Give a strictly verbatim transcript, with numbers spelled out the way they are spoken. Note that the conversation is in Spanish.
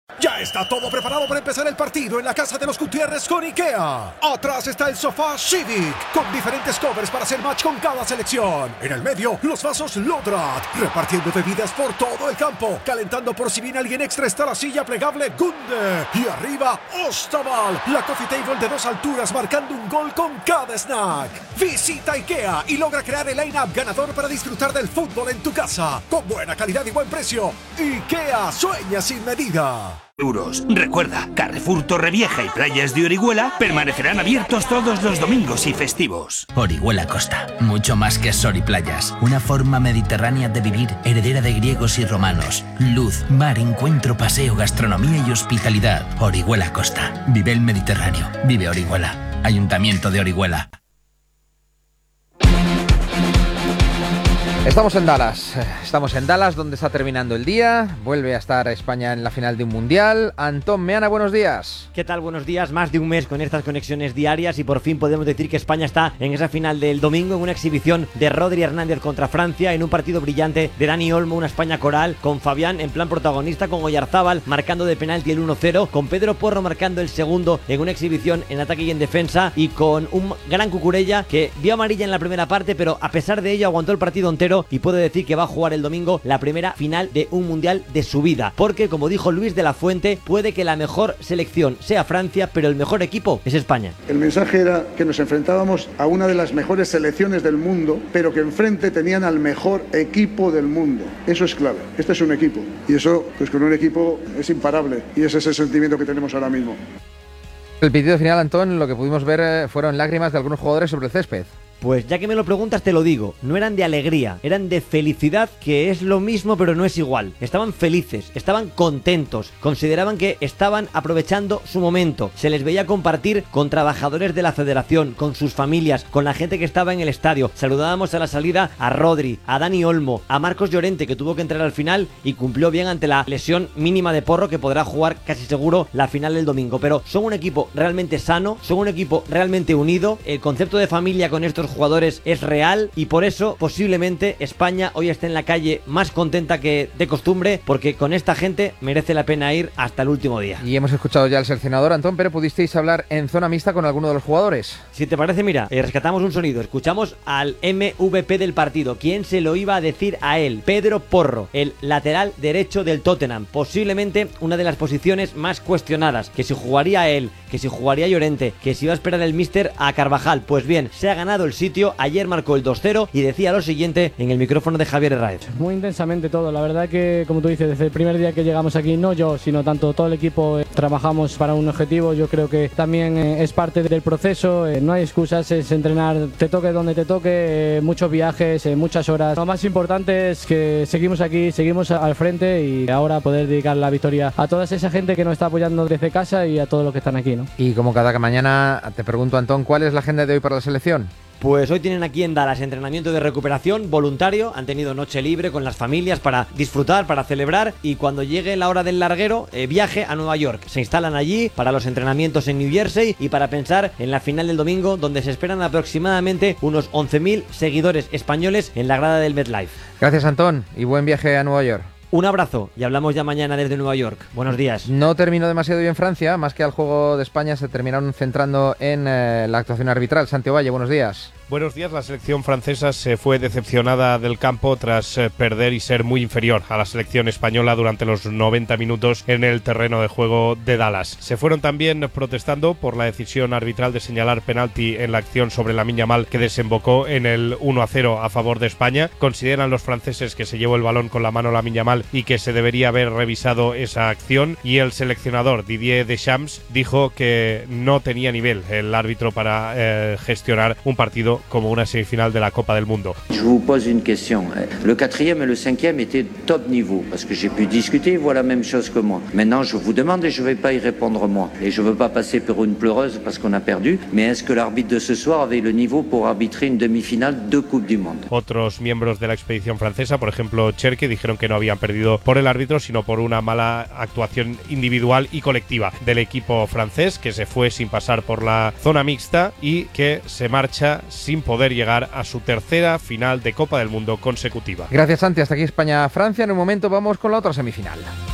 Ya está todo preparado para empezar el partido en la casa de los Gutiérrez con IKEA. Atrás está el sofá Civic, con diferentes covers para hacer match con cada selección. En el medio, los vasos Lodrat, repartiendo bebidas por todo el campo. Calentando por si viene alguien extra está la silla plegable Gunde. Y arriba, Ostaval, la coffee table de dos alturas marcando un gol con cada snack. Visita IKEA y logra crear el line-up ganador para disfrutar del fútbol en tu casa. Con buena calidad y buen precio. IKEA sueña sin medida. Euros. Recuerda, Carrefour Torrevieja y Playas de Orihuela permanecerán abiertos todos los domingos y festivos. Orihuela Costa, mucho más que sol y playas. Una forma mediterránea de vivir, heredera de griegos y romanos. Luz, mar, encuentro, paseo, gastronomía y hospitalidad. Orihuela Costa. Vive el Mediterráneo. Vive Orihuela. Ayuntamiento de Orihuela. Estamos en Dallas, estamos en Dallas donde está terminando el día, vuelve a estar España en la final de un mundial. Antón Meana, buenos días. ¿Qué tal? Buenos días, más de un mes con estas conexiones diarias y por fin podemos decir que España está en esa final del domingo en una exhibición de Rodri Hernández contra Francia, en un partido brillante de Dani Olmo, una España coral, con Fabián en plan protagonista, con Oyarzábal marcando de penalti el uno cero, con Pedro Porro marcando el segundo en una exhibición en ataque y en defensa, y con un gran Cucurella que vio amarilla en la primera parte, pero a pesar de ello aguantó el partido entero y puede decir que va a jugar el domingo la primera final de un mundial de su vida, porque como dijo Luis de la Fuente, puede que la mejor selección sea Francia, pero el mejor equipo es España. El mensaje era que nos enfrentábamos a una de las mejores selecciones del mundo, pero que enfrente tenían al mejor equipo del mundo. Eso es clave. Este es un equipo y eso, pues con un equipo es imparable, y ese es el sentimiento que tenemos ahora mismo. El pitido final, Antón, lo que pudimos ver fueron lágrimas de algunos jugadores sobre el césped. Pues ya que me lo preguntas te lo digo, no eran de alegría, eran de felicidad, que es lo mismo pero no es igual. Estaban felices, estaban contentos, consideraban que estaban aprovechando su momento. Se les veía compartir con trabajadores de la federación, con sus familias, con la gente que estaba en el estadio. Saludábamos a la salida a Rodri, a Dani Olmo, a Marcos Llorente, que tuvo que entrar al final y cumplió bien ante la lesión mínima de Porro, que podrá jugar casi seguro la final del domingo. Pero son un equipo realmente sano, son un equipo realmente unido, el concepto de familia con estos jugadores es real y por eso posiblemente España hoy esté en la calle más contenta que de costumbre, porque con esta gente merece la pena ir hasta el último día. Y hemos escuchado ya al seleccionador, Antón, pero ¿pudisteis hablar en zona mixta con alguno de los jugadores? Si te parece, mira, eh, rescatamos un sonido, escuchamos al M V P del partido. ¿Quién se lo iba a decir a él? Pedro Porro, el lateral derecho del Tottenham, posiblemente una de las posiciones más cuestionadas, que si jugaría él, que si jugaría Llorente, que si iba a esperar el míster a Carvajal. Pues bien, se ha ganado el sitio, ayer marcó el dos cero y decía lo siguiente en el micrófono de Javier Herráez. Muy intensamente todo, la verdad que, como tú dices, desde el primer día que llegamos aquí, no yo, sino tanto todo el equipo, eh, trabajamos para un objetivo. Yo creo que también eh, es parte del proceso, eh, no hay excusas, es entrenar, te toque donde te toque, eh, muchos viajes, eh, muchas horas. Lo más importante es que seguimos aquí, seguimos al frente y ahora poder dedicar la victoria a toda esa gente que nos está apoyando desde casa y a todos los que están aquí, ¿no? Y como cada mañana te pregunto, Antón, ¿cuál es la agenda de hoy para la selección? Pues hoy tienen aquí en Dallas entrenamiento de recuperación voluntario, han tenido noche libre con las familias para disfrutar, para celebrar, y cuando llegue la hora del larguero, eh, viaje a Nueva York. Se instalan allí para los entrenamientos en New Jersey y para pensar en la final del domingo, donde se esperan aproximadamente unos once mil seguidores españoles en la grada del MetLife. Gracias, Antón, y buen viaje a Nueva York. Un abrazo y hablamos ya mañana desde Nueva York. Buenos días. No terminó demasiado bien Francia, más que al juego de España se terminaron centrando en eh, la actuación arbitral. Santiago Valle, buenos días. Buenos días. La selección francesa se fue decepcionada del campo tras eh, perder y ser muy inferior a la selección española durante los noventa minutos en el terreno de juego de Dallas. Se fueron también protestando por la decisión arbitral de señalar penalti en la acción sobre Lamine Yamal, que desembocó en el uno a cero a favor de España. Consideran los franceses que se llevó el balón con la mano Lamine Yamal y que se debería haber revisado esa acción, y el seleccionador Didier Deschamps dijo que no tenía nivel el árbitro para eh, gestionar un partido como una semifinal de la Copa del Mundo. Je vous pose une question. Le quatrième et le cinquième étaient top niveau, parce que j'ai pu discuter, ils voient la même chose que moi. Maintenant, je vous demande et je ne vais pas y répondre moi. Et je ne veux pas passer pour une pleureuse parce qu'on a perdu, mais est-ce que l'arbitre de ce soir avait le niveau pour arbitrer une demi-finale de Coupe du Monde? Otros miembros de la expedición francesa, por ejemplo Cherki, dijeron que no habían perdido por el árbitro, sino por una mala actuación individual y colectiva del equipo francés, que se fue sin pasar por la zona mixta y que se marcha sin poder llegar a su tercera final de Copa del Mundo consecutiva. Gracias, Santi. Hasta aquí España-Francia. En un momento vamos con la otra semifinal.